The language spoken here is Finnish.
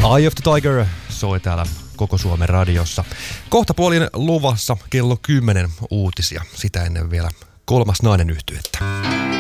Eye of the Tiger soi täällä koko Suomen radiossa. Kohta puolin luvassa kello 10 uutisia. Sitä ennen vielä kolmas nainen -yhtyetä.